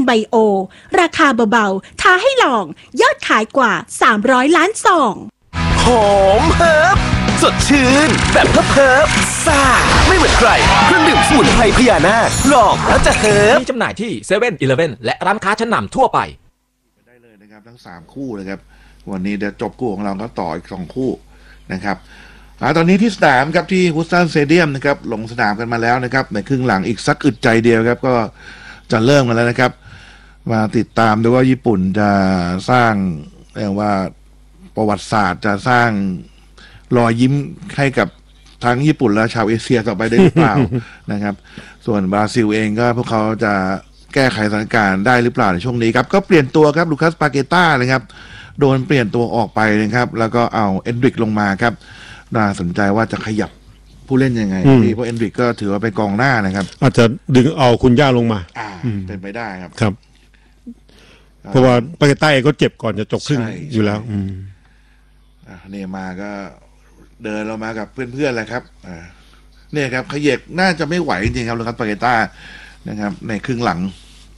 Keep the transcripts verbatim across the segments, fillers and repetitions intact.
ไบโอราคาเบาๆท้าให้ลองยอดขายกว่าสามร้อยล้านซองหอมเฮิร์บสดชื่นแบบเฮิร์บซ่าไม่เหมือนใครเครื่องดื่มสมุนไพรพญานาคลองแล้วจะเฮิร์บมีจำหน่ายที่เซเว่นอีเลฟเว่นและร้านค้าชั้นนำทั่วไปได้เลยนะครับทั้งสามคู่เลยครับวันนี้เดี๋ยวจบคู่ของเราก็ต่ออีกสองคู่นะครับอ่าตอนนี้ที่สนามครับที่ฮุสตันสเตเดียมนะครับลงสนามกันมาแล้วนะครับในครึ่งหลังอีกสักอึดใจเดียวครับก็จะเริ่มกันแล้วนะครับมาติดตามดูว่าญี่ปุ่นจะสร้างเรียกว่าประวัติศาสตร์จะสร้างรอยยิ้มให้กับทั้งญี่ปุ่นและชาวเอเชียต่อไปได้หรือเปล่า นะครับส่วนบราซิลเองก็พวกเขาจะแก้ไขสถานการณ์ได้หรือเปล่าในช่วงนี้ครับก็เปลี่ยนตัวครับลูคัสปาเกต้านะครับโดนเปลี่ยนตัวออกไปนะครับแล้วก็เอาเอนดริกลงมาครับน่าสนใจว่าจะขยับผู้เล่นยังไงเพราะเอนดริกก็ถือว่าเป็นกองหน้านะครับอาจจะดึงเอาคุณย่าลงมาอ่าเป็นไปได้ครับครับเพราะว่าปาเกต้าเองก็เจ็บก่อนจะจบครึ่งอยู่แล้วอืมอ่าเนี่ยมาก็เดินเรามากับเพื่อนๆแหละครับอ่าเนี่ยครับขยเยกน่าจะไม่ไหวจริงๆครับลูคัสปาเกต้านะครับในครึ่งหลัง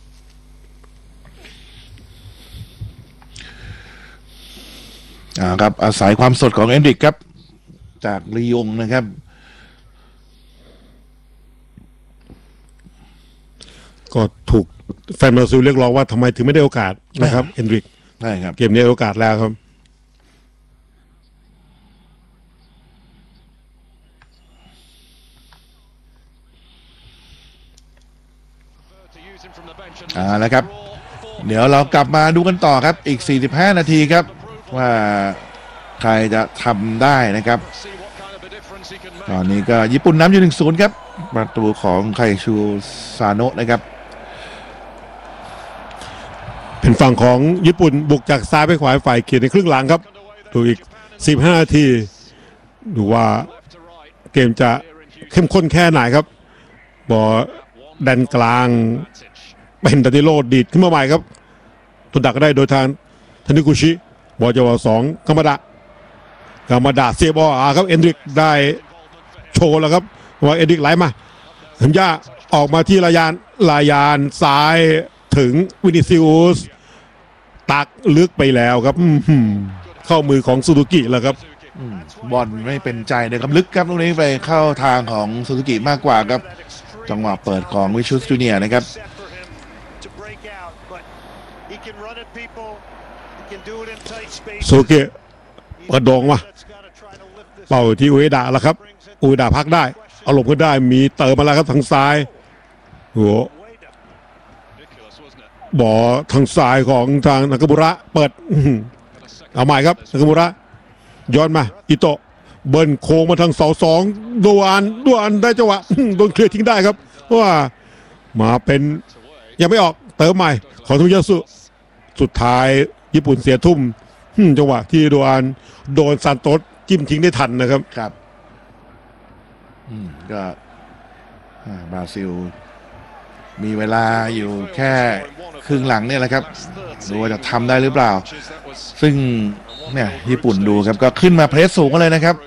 อ่าครับอาศัยความสดของเอนดริกครับจากลียงนะครับก็ถูกแฟนบราซิลเรียกร้องว่าทำไมถึงไม่ได้โอกาสนะครับเอนดริกใช่ครับเกมนี้โอกาสแล้วครับอ่าแล้วครับเดี๋ยวเรากลับมาดูกันต่อครับอีกสี่สิบห้านาทีครับว่าใครจะทำได้นะครับตอนนี้ก็ญี่ปุ่นนำอยู่ หนึ่งศูนย์ ครับประตูของไคชูซาโนะนะครับเป็นฝั่งของญี่ปุ่นบุกจากซ้ายไปขวาฝ่ายเขียนในครึ่งหลังครับดูอีกสิบห้านาทีดูว่าเกมจะเข้มข้นแค่ไหนครับบอลดันกลางเป็นดานิโลดีดขึ้นมาใหม่ครับตุนดักได้โดยทางทานิกุชิบอลจังหวะสองกามาดะกามาดะเสียบอลอาครับเอนดริกได้โชว์แล้วครับว่าเอนดริกไหลมาถึงย่าออกมาที่ลายานลายานซ้ายถึงวินิซิอุสตักลึกไปแล้วครับเข้ามือของซูซูกิแล้วครับบอลไม่เป็นใจนะครับลึกครับตรงนี้ไปเข้าทางของซูซูกิมากกว่าครับจังหวะเปิดของวิชุสจูเนียร์นะครับซูเกะเปิดโด่งมาเป่าที่อุเอดะแล้วครับอุเอดะพักได้เอาหลบก็ได้มีเติมมาแล้วครับทางซ้ายโหบอทางซ้ายของทางนากามุระเปิดเอาใหม่ครับนากามุระย้อนมาอิโตะเบิ้ลโค้งมาทางเสาสองดวนดวนได้จังหวะโดนเคลียร์ทิ้งได้ครับเพราะว่ามาเป็นยังไม่ออกเติมใหม่ของทุยาสุสุดท้ายญี่ปุ่นเสียทุ่มจังหวะที่ดวนโดนซานโตสจิ้มทิ้งได้ทันนะครับครับอืมก็บราซิลมีเวลาอยู่แค่ครึ่งหลังเนี่ยแหละครับดูว่าจะทำได้หรือเปล่าซึ่งเนี่ยญี่ปุ่นดูครับก็ขึ้นมาเพรสสูงเลยนะครับ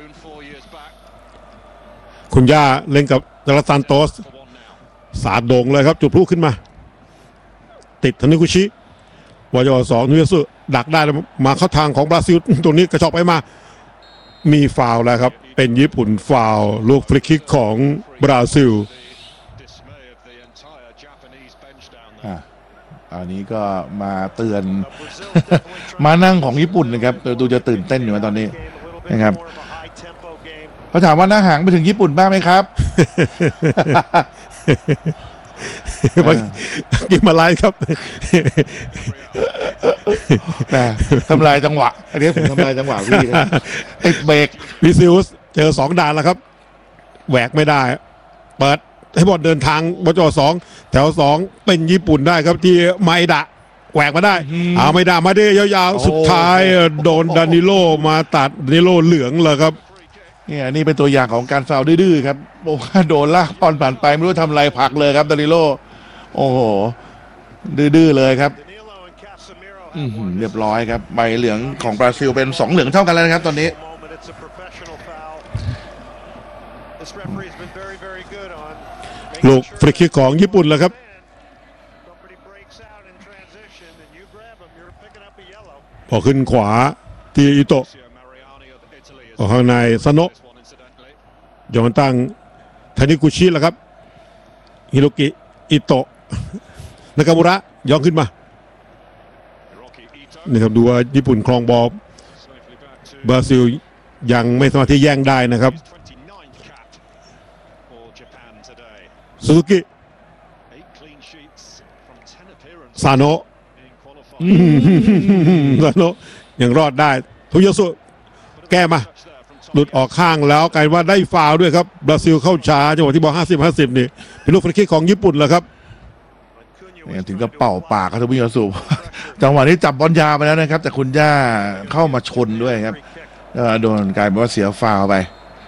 คุณย่าเล่นกับดาราซานโตสสาดโด่งเลยครับจุดพลุขึ้นมาติดทานิกุชิวายสองนุยสุดักได้มาเข้าทางของบราซิลตรงนี้กระชอกไปมามีฟาวล์แล้วครับเป็นญี่ปุ่นฟาวล์ลูกฟรีคิกของบราซิลอ่าอันนี้ก็มาเตือน มานั่งของญี่ปุ่นนะครับดูจะตื่นเต้นอยู่ตอนนี้นะครับเขาถามว่าหน้าหางไปถึงญี่ปุ่นบ้างไหมครับกินมาไล่ครับแต่ทำลายจังหวะอันนี้ผมทำลายจังหวะพี่นะติดเบรกวิซิลส์เจอสองด่านแล้วครับแหวกไม่ได้เปิดให้บอลเดินทางบอลจอสองแถวสองเป็นญี่ปุ่นได้ครับที่ไมดะแหวกมาได้เอาไม่ได้มาได้ยาวๆสุดท้ายโดนดานิโลมาตัดดานิโลเหลืองเลยครับเนี่ยนี่เป็นตัวอย่างของการฟาวล์ดื้อๆครับโอ้โดนลากบอลผ่านไปไม่รู้ทำอะไรผลักเลยครับดานิโลโอ้โหดื้อๆเลยครับเรียบร้อยครับใบเหลืองของบราซิลเป็นสองเหลืองเท่ากันแล้วนะครับตอนนี้ลูกฟรีคิกของญี่ปุ่นแล้วครับพอขึ้นขวาที่อิโตะออกข้างในซาโนะยอนตั้งทานิกุชิแล้วครับฮิโรกิอิโตะนากามุระย้อนขึ้นมานี่ครับดูว่าญี่ปุ่นครองบอลบราซิลยังไม่สามารถที่แย่งได้นะครับซูซูกิซาโนะซาโนะยังรอดได้ทุยสุแก้มาหลุดออกข้างแล้วกลายว่าได้ฟาวล์ด้วยครับบราซิลเข้าช้าจังหวะที่บอลห้าสิบ ห้าสิบนี่เป็นลูกฟรีคิกของญี่ปุ่นแล้วครับถึงกับเป่าปากครับทุกผู้ชมจังหวะนี้จับบอลยาวไปแล้วนะครับแต่คุณย่าเข้ามาชนด้วยครับโดนกลายเป็นว่าเสียฟาวล์ไป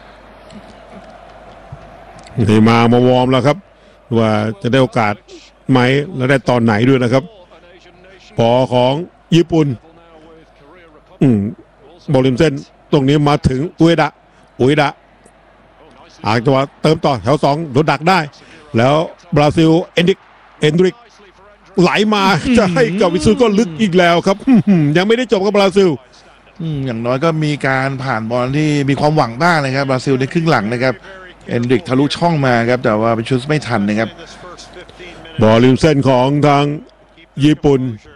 นี่มามาวอร์มแล้วครับว่าจะได้โอกาสไหมและได้ตอนไหนด้วยนะครับพอของญี่ปุ่นอืมบอลริมเส้นตรงนี้มาถึงอุเอดะอุเอดะอาจังหวะเติมต่อแถวสองโดนดักได้แล้วบราซิลเอนดิกเอนดริกไหลมาจะให้กับวิสุก็ลึกอีกแล้วครับยังไม่ได้จบกับบราซิลอย่างน้อยก็มีการผ่านบอลที่มีความหวังบ้างนะครับบราซิลในครึ่งหลังนะครับเอนดริกทะลุช่องมาครับแต่ว่าเป็นชุดไม่ทันนะครับบอลริมเส้นของทางญี่ปุ่น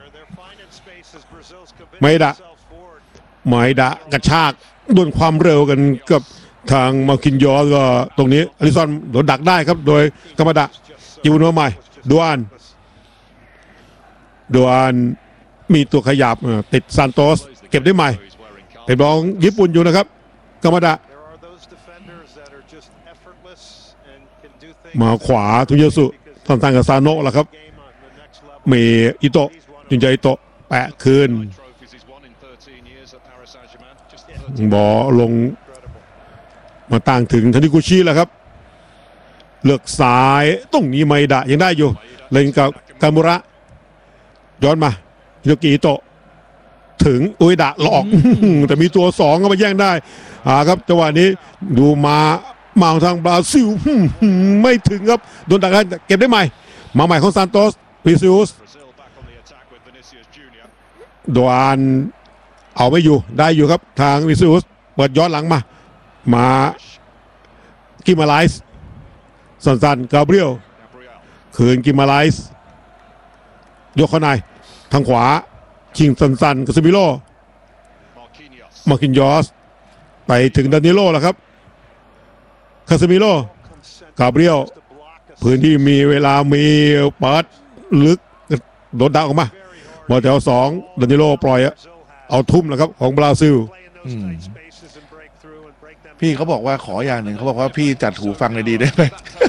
ไมดะไมดะกระชากดวลความเร็วกันกับทางมาคินยอสก็ตรงนี้อลิซอนโดนดักได้ครับโดยกามาดะจิบุโนะใหม่ดวานดวานมีตัวขยับติดซานโตสเก็บได้ใหม่เป็นบอลญี่ปุ่นอยู่นะครับกามาดะมาขวาทุยสุทำทางกับซาโนะแล้วครับมีอิโตะจุนใจอิโตะแปะคืนบอลลงมาต่างถึงทานิกุชิแล้วครับเลือกซ้ายตรงนี้ไมดะยังได้อยู่เล่นกับกามุระย้อนมาฮิโรกิอิโตะถึงอุเอดะหลอกแต่มีตัวสองก็มาแย่งได้อ่าครับจังหวะนี้ดูมามาทางบราซิลไม่ถึงครับโดนดักเก็บได้ใหม่มาใหม่ของซานโตสวิซิอุสโดนเอาไม่อยู่ได้อยู่ครับทางวิซิอุสเปิดย้อนหลังมามากิมาไลส์สันๆกาเบรียลคืนกิมาไลส์ยกเข้าในทางขวาชิงสันๆกับซิมิโลมาคินยอสไปถึงดานิโลแล้วครับคาซิมิโลกาเบรียลพื้นที่มีเวลามีเปิดลึกโดนดักออกมาบอลแถวสองดานิโลปล่อยเอาทุ่มแล้วครับของบราซิลพี่เขาบอกว่าขออย่างหนึ่งเขาบอกว่าพี่จัดหูฟังเลยดีได้ไหม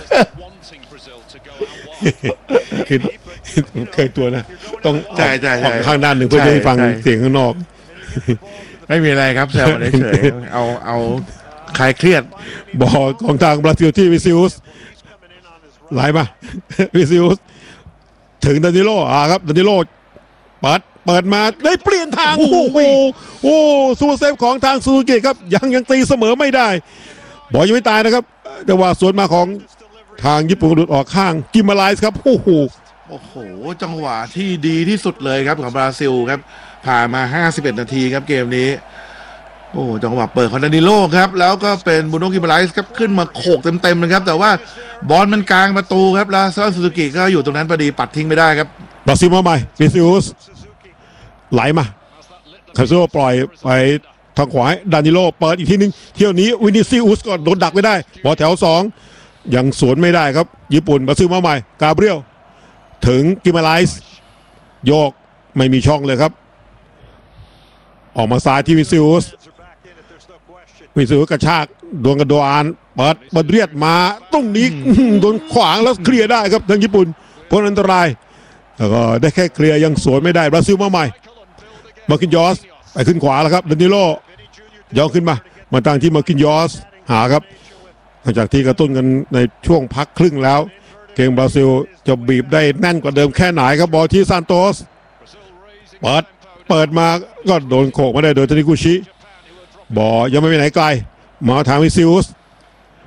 คือเคยตัวนะต้องใช่ใช่ข้างด้านหนึ่งเพื่อจะให้ฟังเสียงข้างนอกไม่มีอะไรครับแซวมาเฉยๆเอาเอาคลายเครียดบอลของทางบราซิลที่วิซิอุสไหลมาวิซิอุสถึงดานิโลอ่าครับดานิโลเปิดเปิดมาได้เปลี่ยนทางโอ้โหโอ้ซูเปอร์เซฟของทางซูซูกิครับยังยังตีเสมอไม่ได้บอลยังไม่ตายนะครับแต่ว่าสวนมาของทางญี่ปุ่นหลุดออกข้างกิมาไลส์ครับโอ้โหโอ้โหจังหวะที่ดีที่สุดเลยครับของบราซิลครับผ่านมาห้าสิบเอ็ดนาทีครับเกมนี้โอ้จังหวะเปิดของดานิโลครับแล้วก็เป็นบุโนะกิมาไลส์ครับขึ้นมาโขกเต็มๆนะครับแต่ว่าบอลมันกลางประตูครับแล้วซาซูซูกิก็อยู่ตรงนั้นพอดีปัดทิ้งไม่ได้ครับบราซิลมาใหม่วิซิอุสไหลมาคาซิโอปล่อยไปทางขวาดานิโลเปิดอีกทีนึงเที่ยวนี้วินิซิอุสก็โดนดักไม่ได้บอลแถวสองยังสวนไม่ได้ครับญี่ปุ่นบราซิลมาใหม่กาเบรียลถึงกิมาไลส์โยกไม่มีช่องเลยครับออกมาซ้ายที่วิซิอุสวิซิอุสกระชากดวงกระโดานเปิดบอลเรียดมาตรงนี้โดนขวางแล้วเคลียร์ได้ครับทางญี่ปุ่นพ้นอันตรายแล้วก็ได้แค่เคลียร์ยังสวนไม่ได้บราซิลมาใหม่มาคินยอสไปขึ้นขวาแล้วครับดานิโลย้อนขึ้นมามาตั้งที่มาคินยอสหาครับหลังจากที่กระตุ้นกันในช่วงพักครึ่งแล้วเกมบราซิลจะบีบได้แน่นกว่าเดิมแค่ไหนครับบอลที่ซานโตสเปิดเปิดมาก็โดนโขกมาได้โดยทานิกุชิบอลยังไม่ไปไหนไกลมาทางวิซิอุส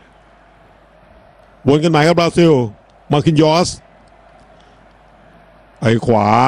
วนกันใหม่ครับบราซิลมาคินยอสไปขวา